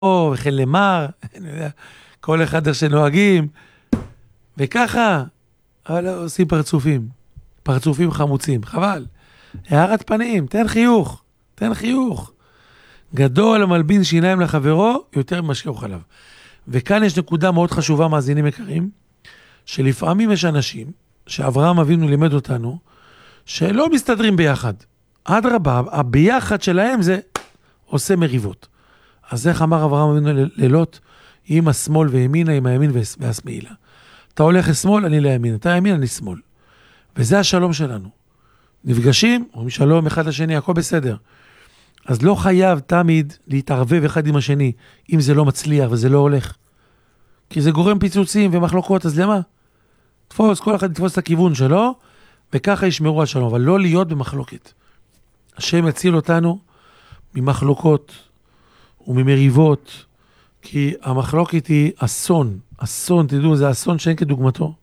וכן למר, אני יודע, כל אחד איך שנוהגים, וככה, אבל עושים פרצופים חמוצים, חבל. הערת פנים, תן חיוך. גדול המלבין שיניים לחברו, יותר משכיח עליו. וכאן יש נקודה מאוד חשובה, מאזינים יקרים, שלפעמים יש אנשים, שאברהם אבינו לימד אותנו, שלא מסתדרים ביחד. אדרבה, הביחד שלהם זה עושה מריבות. אז איך אמר אברהם אבינו ללוט? עם השמאל וימינה, עם הימין והשמאלה. אתה הולך לשמאל, אני לימין. אתה ימין, אני שמאל. וזה השלום שלנו. נפגשים, אומרים שלום אחד לשני, הכל בסדר. אז לא חייב תמיד להתערבב אחד עם השני, אם זה לא מצליח וזה לא הולך. כי זה גורם פיצוצים ומחלוקות, אז למה? כל אחד יתפוס את הכיוון שלו, וככה ישמרו על שלום, אבל לא להיות במחלוקת. השם יציל אותנו ממחלוקות וממריבות, כי המחלוקת היא אסון, תדעו, זה אסון שאין כדוגמתו.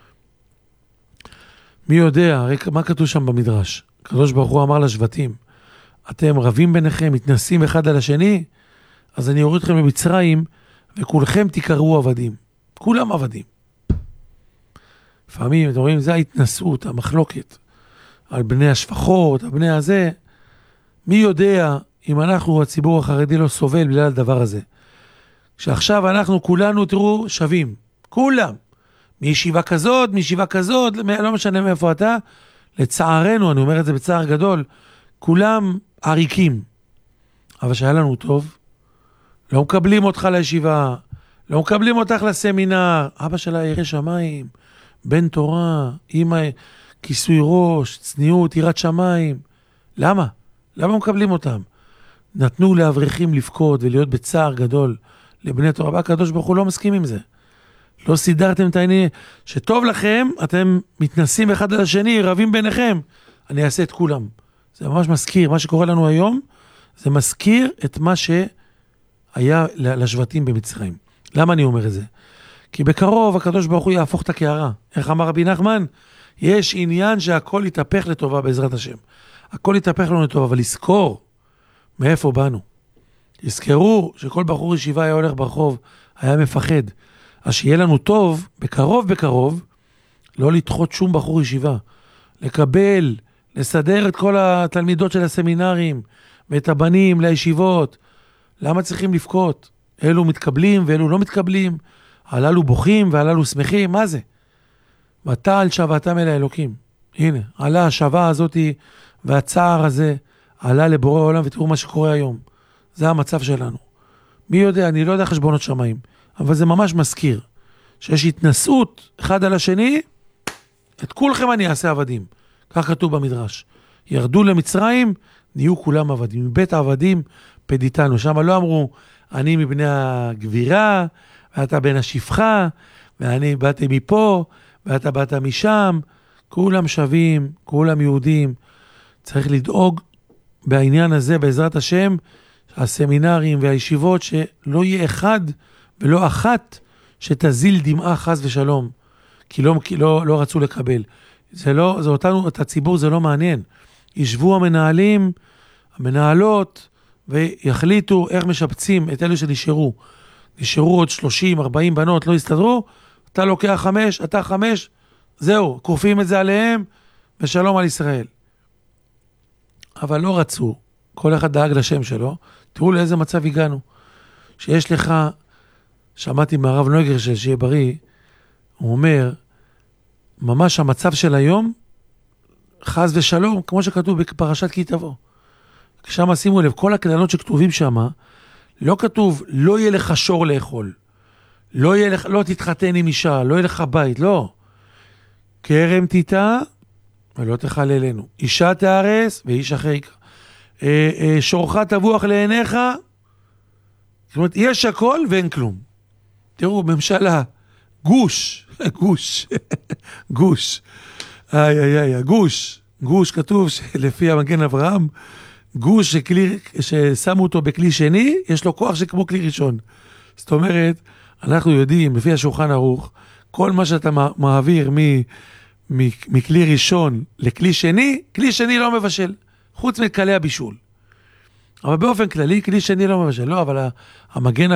מי יודע, הרי מה כתוב שם במדרש? הקדוש ברוך הוא אמר לשבטים, אתם רבים ביניכם, מתנסים אחד על השני, אז אני אוריד אתכם למצרים, וכולכם תיקראו עבדים. כולם עבדים. לפעמים, אתם רואים, זה ההתנסות, המחלוקת, על בני השפחות, על בני הזה. מי יודע אם אנחנו, הציבור החרדי, לא סובל בגלל הדבר הזה. שעכשיו אנחנו כולנו, תראו, שווים. כולם. מישיבה כזאת, לא משנה מאיפה אתה. לצערנו, אני אומר את זה בצער גדול, כולם עריקים. אבל שהיה לנו טוב, לא מקבלים אותך לישיבה, לא מקבלים אותך לסמינר. אבא שלה ירא שמיים, בן תורה, אמא, כיסוי ראש, צניעות, יראת שמיים. למה? למה מקבלים אותם? נתנו לאברכים לבכות ולהיות בצער גדול לבני תורה. והקדוש ברוך הוא לא מסכים עם זה. לא סידרתם את העניין, שטוב לכם, אתם מתנסים אחד על השני, רבים ביניכם. אני אעשה את כולם. זה ממש מזכיר, מה שקורה לנו היום, זה מזכיר את מה שהיה לשבטים במצרים. למה אני אומר את זה? כי בקרוב הקדוש ברוך הוא יהפוך את הקערה. איך אמר רבי נחמן? יש עניין שהכל יתהפך לטובה בעזרת השם. הכל יתהפך לנו לטובה, אבל לזכור מאיפה באנו. תזכרו שכל בחור ישיבה היה הולך ברחוב, היה מפחד. אז שיהיה לנו טוב, בקרוב, לא לדחות שום בחור ישיבה. לקבל, לסדר את כל התלמידות של הסמינרים, ואת הבנים לישיבות. למה צריכים לבכות? אלו מתקבלים ואלו לא מתקבלים. הללו בוכים והללו שמחים. מה זה? ותעל שוועתם אל האלוקים. הנה, עלה השווה הזאת והצער הזה, עלה לבורא העולם, ותראו מה שקורה היום. זה המצב שלנו. מי יודע? אני לא יודע חשבונות שמיים. אבל זה ממש מזכיר. שיש התנסות אחד על השני, את כולכם אני אעשה עבדים. כך כתוב במדרש. ירדו למצרים, נהיו כולם עבדים. מבית העבדים פדיתנו. שם לא אמרו, אני מבני הגבירה, ואתה בן השפחה, ואני באתי מפה, ואתה באת משם. כולם שווים, כולם יהודים. צריך לדאוג בעניין הזה, בעזרת השם, הסמינרים והישיבות, שלא יהיה אחד ולא אחת שתזיל דמעה חס ושלום. כי לא רצו לקבל. זה אותנו, את הציבור זה לא מעניין. ישבו המנהלים, המנהלות, ויחליטו איך משפצים את אלו שנשארו. נשארו עוד 30, 40 בנות, לא הסתדרו, אתה לוקח 5, אתה 5, זהו, קורפים את זה עליהם, ושלום על ישראל. אבל לא רצו, כל אחד דאג לשם שלו, תראו לאיזה מצב הגענו. שיש לך, שמעתי מהרב נויגר שיהיה בריא, הוא אומר, ממש המצב של היום, חס ושלום, כמו שכתוב בפרשת כי תבוא. כשם שימו לב, כל הקללות שכתובים שם, לא כתוב, לא יהיה לך שור לאכול, לא תתחתן עם אישה, לא יהיה לך בית, לא. כרם תיטע, ולא תאכל אלינו. אישה תארס, ואיש אחר יקרא. שורך תבוח לעיניך, זאת אומרת, יש הכל ואין כלום. תראו, ממשלה, גוש, גוש, כתוב שלפי המגן אברהם, גוש ששמו אותו בכלי שני, יש לו כוח שכמו כלי ראשון. זאת אומרת, אנחנו יודעים, לפי השולחן ערוך, כל מה שאתה מעביר מכלי ראשון לכלי שני, כלי שני לא מבשל, חוץ מכלי הבישול. אבל באופן כללי, כלי שני לא מבשל, לא, אבל המגן